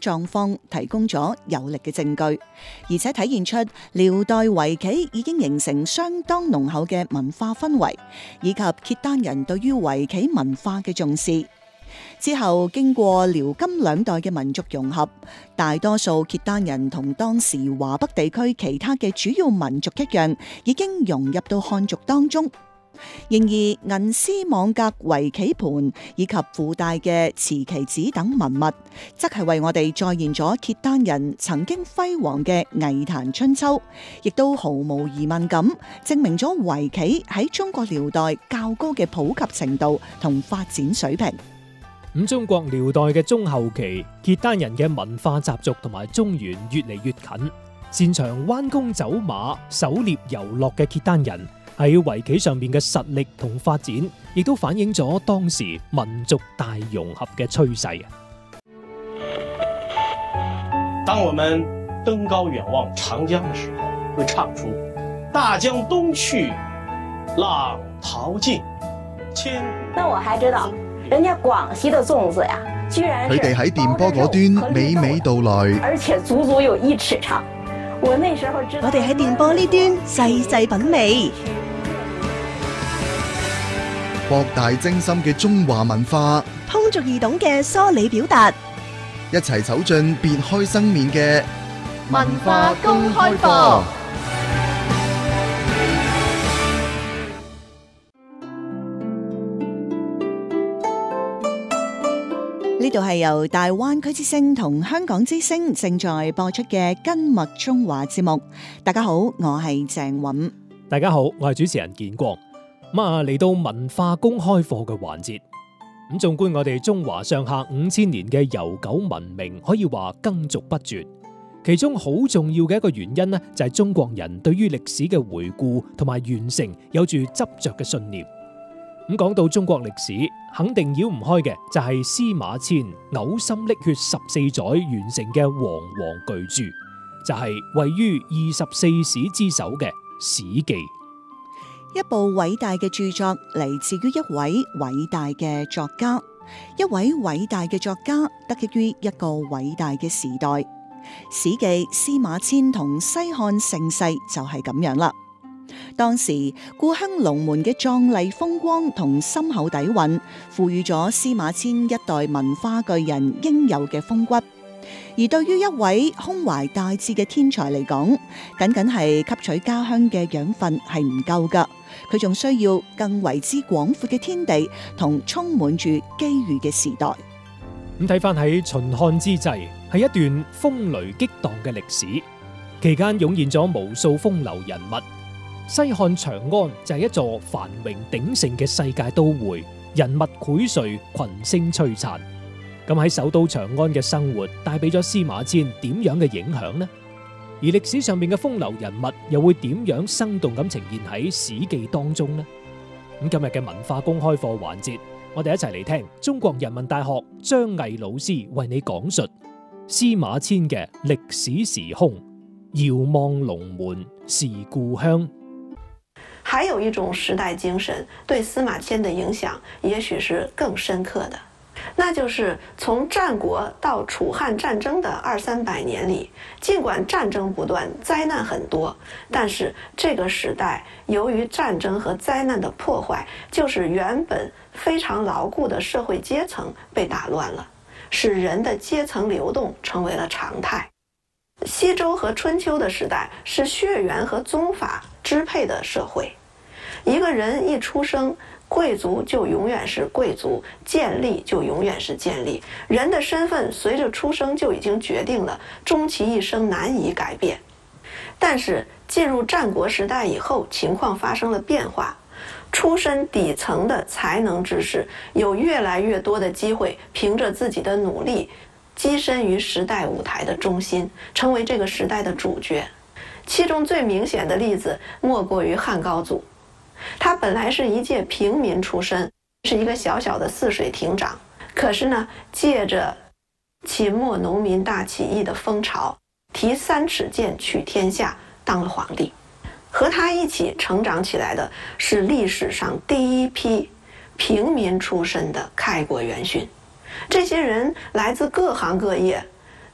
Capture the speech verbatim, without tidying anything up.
狀況提供咗有力嘅證據，而且體現出遼代圍棋已經形成相當濃厚嘅文化氛圍，以及契丹人對於圍棋文化嘅重視。之後經過遼金兩代嘅民族融合，大多數契丹人同當時華北地區其他嘅主要民族一樣，已經融入到漢族當中。然而銀絲網格圍棋盤以及附帶嘅瓷棋子等文物，則係為我哋再現咗契丹人曾經輝煌嘅藝壇春秋，亦都毫無疑問咁證明咗圍棋喺中國遼代較高嘅普及程度同發展水平。 咁中國遼代嘅中後期，契丹人嘅文化習俗同埋中原越嚟越近，擅長彎弓走馬、狩獵遊樂嘅契丹人喺圍棋上面嘅實力同發展，亦都反映咗當時民族大融合嘅趨勢。 當我們登高遠望長江的時候，會唱出大江東去，浪淘盡，千古。 那我還知道，人家廣西的粽子呀，居然佢哋喺電波嗰端娓娓道來， 而且足足有一尺長。我那時候知道， 我哋喺電波呢端細細品味。 博大精深嘅中華文化， 通俗易懂嘅梳理表達， 一齊走進別開生面嘅文化公開課。 呢度係由大灣區之聲同香港之聲正在播出嘅根脈中華節目。大家好，我係鄭韻。 大家好，我係主持人建光。咁啊，嚟到文化公開課嘅環節。咁縱觀我哋中華上下五千年嘅悠久文明，可以話耕俗不絕。其中好重要嘅一個原因呢，就係中國人對於歷史嘅回顧同埋完成有住執着嘅信念。咁講到中國歷史，肯定繞唔開嘅就係司馬遷嘔心瀝血十四載完成嘅煌煌巨著，就係、是、位於二十四史之首嘅《史記》。 一部偉大嘅著作，嚟自於一位偉大嘅作家，一位偉大嘅作家得益於一個偉大嘅時代。《史記》司馬遷同西漢盛世就係咁樣啦。當時故鄉龍門嘅壯麗風光同深厚底蘊，賦予咗司馬遷一代文化巨人應有嘅風骨。而對於一位胸懷大志嘅天才嚟講，僅僅係吸取家鄉嘅養分係唔夠噶，佢仲需要更為之廣闊嘅天地同充滿住機遇嘅時代。 咁睇翻喺秦漢之際，係一段風雷激盪嘅歷史，期間湧現咗無數風流人物。西漢長安就係一座繁榮鼎盛嘅世界都會，人物薈萃，群星璀璨。咁喺首都長安嘅生活帶俾咗司馬遷點樣嘅影響呢？而歷史上面嘅風流人物又會點樣生動咁呈現喺《史記》當中呢？咁今日嘅文化公開課環節，我哋一齊嚟聽中國人民大學張毅老師為你講述司馬遷嘅歷史時空，遙望龍門是故鄉。 還有一種時代精神對司馬遷的影響也許是更深刻的，那就是從戰國到楚漢戰爭的二三百年裡，儘管戰爭不斷，災難很多，但是這個時代由於戰爭和災難的破壞，就是原本非常牢固的社會階層被打亂了，使人的階層流動成為了常態。西周和春秋的時代是血緣和宗法支配的社會，一個人一出生，貴族就永遠是貴族，賤吏就永遠是賤吏，人的身份隨着出生就已經決定了，終其一生難以改變。但是進入戰國時代以後，情況發生了變化，出身底層的才能之士有越來越多的機會，憑着自己的努力躋身於時代舞台的中心，成為這個時代的主角。其中最明顯的例子莫過於漢高祖，他本來是一介平民出身，是一個小小的泗水亭長，可是呢，借着秦末農民大起義的風潮，提三尺劍取天下，當了皇帝。和他一起成長起來的是歷史上第一批平民出身的開國元勳。這些人來自各行各業，